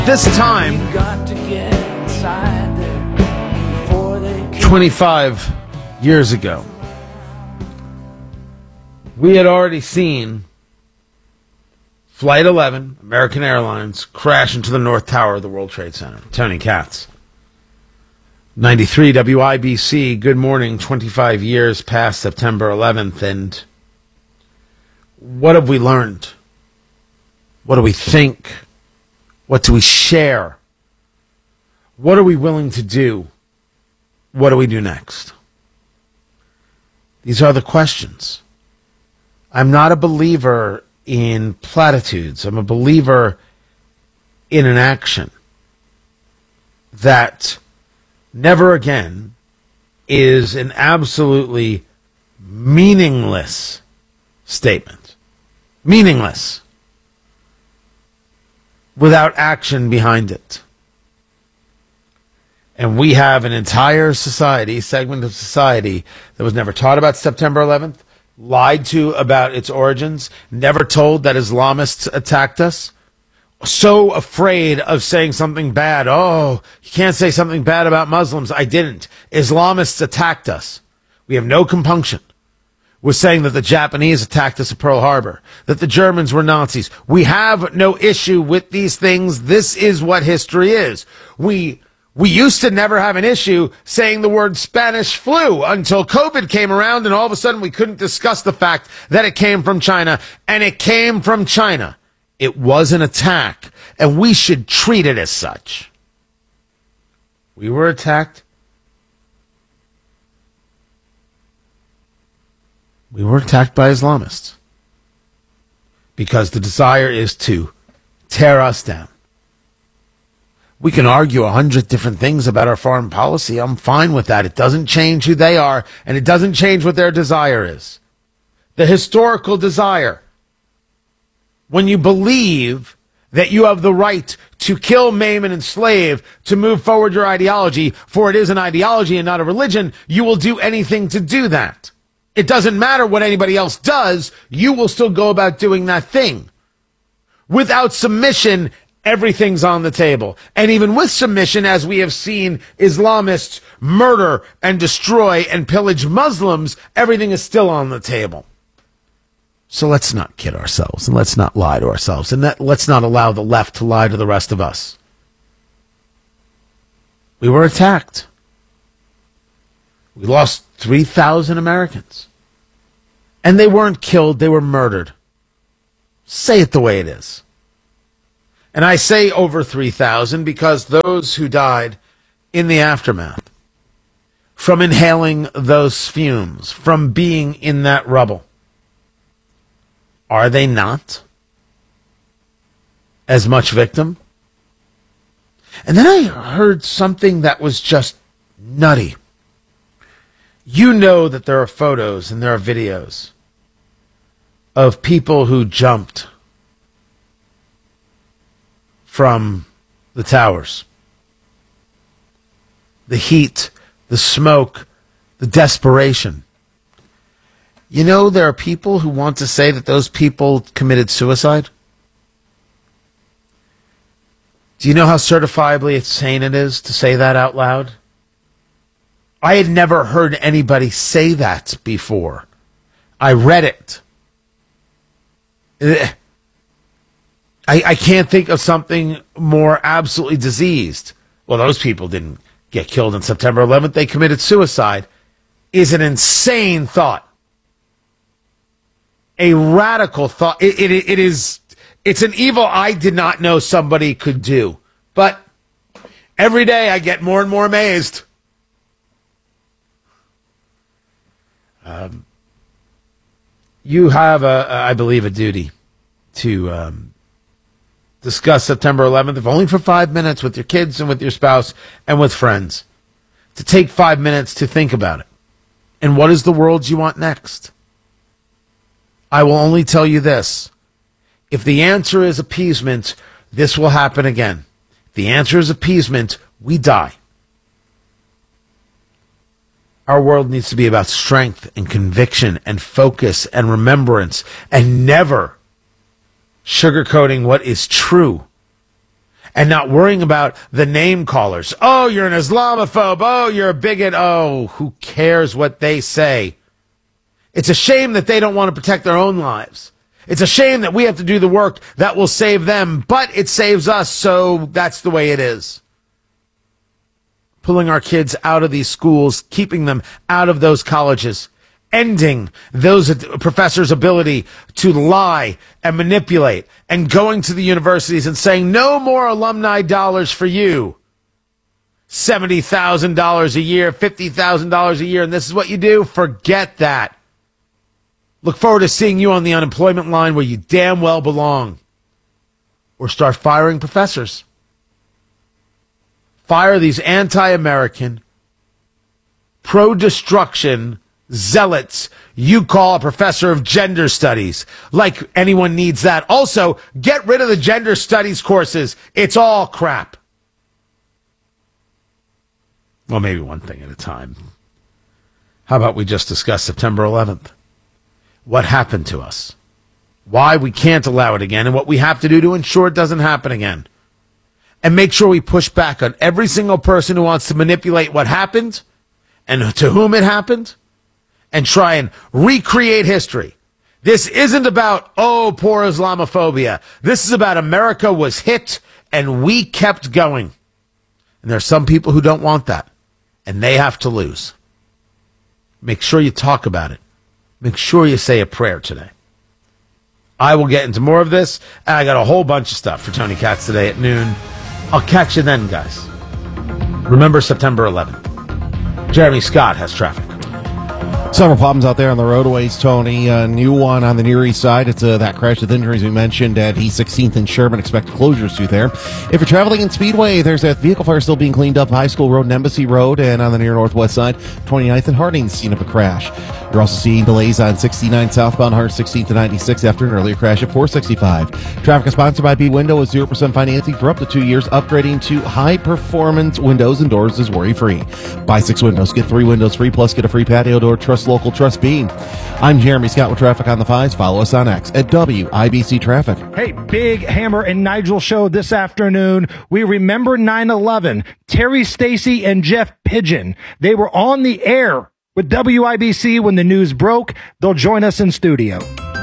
This time, 25 years ago, we had already seen Flight 11, American Airlines, crash into the North Tower of the World Trade Center. Tony Katz. 93 WIBC, good morning, 25 years past September 11th, and what have we learned? What do we think? What do we share? What are we willing to do? What do we do next? These are the questions. I'm not a believer in platitudes. I'm a believer in an action that never again is an absolutely meaningless statement. Meaningless. Without action behind it. And we have an entire society, segment of society, that was never taught about September 11th, lied to about its origins, never told that Islamists attacked us, so afraid of saying something bad. Oh, you can't say something bad about Muslims. I didn't. Islamists attacked us. We have no compunction. We're saying that the Japanese attacked us at Pearl Harbor, that the Germans were Nazis. We have no issue with these things. This is what history is. We used to never have an issue saying the word Spanish flu until COVID came around, and all of a sudden we couldn't discuss the fact that it came from China, and it came from China. It was an attack, and we should treat it as such. We were attacked. We were attacked by Islamists because the desire is to tear us down. We can argue 100 different things about our foreign policy. I'm fine with that. It doesn't change who they are, and it doesn't change what their desire is. The historical desire. When you believe that you have the right to kill, maim, and enslave to move forward your ideology, for it is an ideology and not a religion, you will do anything to do that. It doesn't matter what anybody else does, you will still go about doing that thing. Without submission, everything's on the table. And even with submission, as we have seen Islamists murder and destroy and pillage Muslims, everything is still on the table. So let's not kid ourselves, and let's not lie to ourselves, and let's not allow the left to lie to the rest of us. We were attacked. We lost 3,000 Americans. And they weren't killed, they were murdered. Say it the way it is. And I say over 3,000 because those who died in the aftermath, from inhaling those fumes, from being in that rubble, are they not as much victim? And then I heard something that was just nutty. You know that there are photos and there are videos of people who jumped from the towers. The heat, the smoke, the desperation. You know, there are people who want to say that those people committed suicide. Do you know how certifiably insane it is to say that out loud? I had never heard anybody say that before. I read it. I can't think of something more absolutely diseased. Well, those people didn't get killed on September 11th. They committed suicide. Is an insane thought. A radical thought. It's an evil I did not know somebody could do. But every day I get more and more amazed. You have, I believe, a duty to discuss September 11th, if only for 5 minutes, with your kids and with your spouse and with friends. To take 5 minutes to think about it. And what is the world you want next? I will only tell you this. If the answer is appeasement, this will happen again. If the answer is appeasement, we die. Our world needs to be about strength and conviction and focus and remembrance and never sugarcoating what is true. and not worrying about the name callers. Oh, you're an Islamophobe. Oh, you're a bigot. Oh, who cares what they say? It's a shame that they don't want to protect their own lives. It's a shame that we have to do the work that will save them, but it saves us, so that's the way it is. Pulling our kids out of these schools, keeping them out of those colleges, ending those professors' ability to lie and manipulate, and going to the universities and saying, no more alumni dollars for you. $70,000 a year, $50,000 a year, and this is what you do? Forget that. Look forward to seeing you on the unemployment line where you damn well belong. Or start firing professors. Fire these anti-American, pro-destruction zealots you call a professor of gender studies. Like anyone needs that. Also, get rid of the gender studies courses. It's all crap. Well, maybe one thing at a time. How about we just discuss September 11th? What happened to us? Why we can't allow it again, and what we have to do to ensure it doesn't happen again. And make sure we push back on every single person who wants to manipulate what happened and to whom it happened and try and recreate history. This isn't about, oh, poor Islamophobia. This is about America was hit and we kept going. And there are some people who don't want that, and they have to lose. Make sure you talk about it. Make sure you say a prayer today. I will get into more of this, and I got a whole bunch of stuff for Tony Katz today at noon. I'll catch you then, guys. Remember September 11th. Jeremy Scott has traffic. Several problems out there on the roadways, Tony. A new one on the Near East Side. It's that crash with injuries we mentioned at East 16th and Sherman. Expect closures through there. If you're traveling in Speedway, there's that vehicle fire still being cleaned up. High School Road and Embassy Road. And on the near northwest side, 29th and Harding, scene of a crash. You're also seeing delays on 69 southbound 116th to 96 after an earlier crash at 465. Traffic is sponsored by B-Window with 0% financing for up to 2 years. Upgrading to high-performance windows and doors is worry-free. Buy 6 windows, get 3 windows free, plus get a free patio door. Trust local, trust Beam. I'm Jeremy Scott with Traffic on the Fives. Follow us on X at WIBC Traffic. Hey, Big Hammer and Nigel show this afternoon. We remember 9/11. Terry Stacy and Jeff Pigeon. They were on the air with WIBC when the news broke. They'll join us in studio.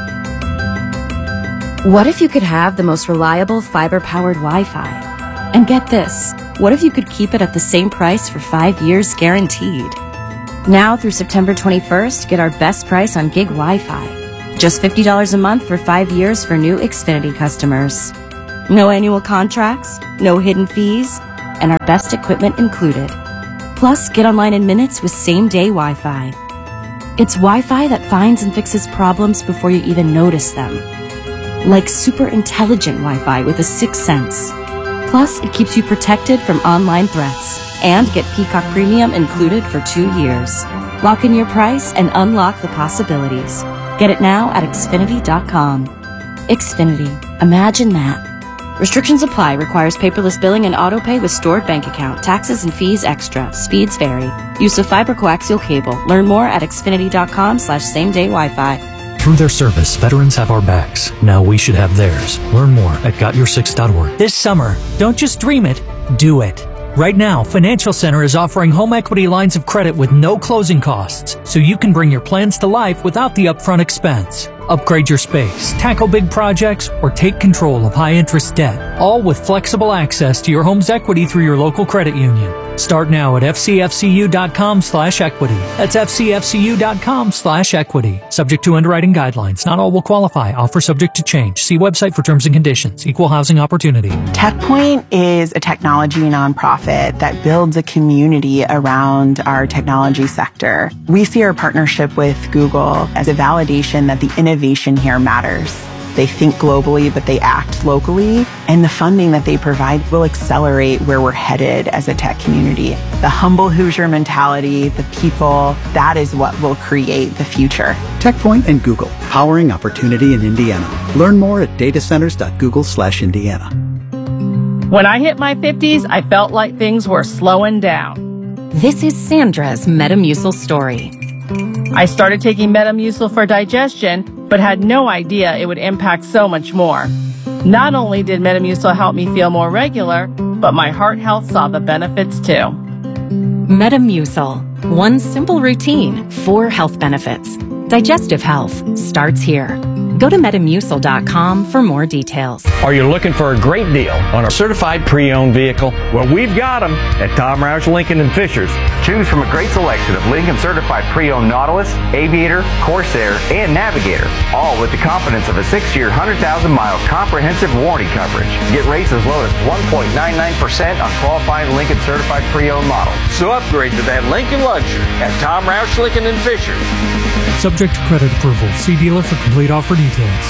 What if you could have the most reliable fiber-powered Wi-Fi? And get this, what if you could keep it at the same price for 5 years guaranteed? Now through September 21st, get our best price on gig Wi-Fi. Just $50 a month for 5 years for new Xfinity customers. No annual contracts, no hidden fees, and our best equipment included. Plus, get online in minutes with same-day Wi-Fi. It's Wi-Fi that finds and fixes problems before you even notice them. Like super intelligent Wi-Fi with a sixth sense. Plus, it keeps you protected from online threats. And get Peacock Premium included for 2 years. Lock in your price and unlock the possibilities. Get it now at Xfinity.com. Xfinity. Imagine that. Restrictions apply. Requires paperless billing and auto-pay with stored bank account. Taxes and fees extra. Speeds vary. Use of fiber coaxial cable. Learn more at Xfinity.com/same-day Wi-Fi. Through their service, veterans have our backs. Now we should have theirs. Learn more at GotYour6.org. This summer, don't just dream it, do it. Right now, Financial Center is offering home equity lines of credit with no closing costs, so you can bring your plans to life without the upfront expense. Upgrade your space, tackle big projects, or take control of high-interest debt, all with flexible access to your home's equity through your local credit union. Start now at fcfcu.com/equity. That's fcfcu.com/equity. Subject to underwriting guidelines. Not all will qualify. Offer subject to change. See website for terms and conditions. Equal housing opportunity. TechPoint is a technology nonprofit that builds a community around our technology sector. We see our partnership with Google as a validation that the innovation here matters. They think globally, but they act locally. And the funding that they provide will accelerate where we're headed as a tech community. The humble Hoosier mentality, the people, that is what will create the future. TechPoint and Google, powering opportunity in Indiana. Learn more at datacenters.google/Indiana. When I hit my 50s, I felt like things were slowing down. This is Sandra's Metamucil story. I started taking Metamucil for digestion, but had no idea it would impact so much more. Not only did Metamucil help me feel more regular, but my heart health saw the benefits too. Metamucil. One simple routine, 4 health benefits. Digestive health starts here. Go to Metamucil.com for more details. Are you looking for a great deal on a certified pre-owned vehicle? Well, we've got them at Tom Roush Lincoln and Fishers. Choose from a great selection of Lincoln certified pre-owned Nautilus, Aviator, Corsair, and Navigator, all with the confidence of a 6-year, 100,000-mile comprehensive warranty coverage. Get rates as low as 1.99% on qualifying Lincoln certified pre-owned models. So upgrade to that Lincoln luxury at Tom Roush Lincoln and Fishers. Subject to credit approval. See dealer for complete offer details.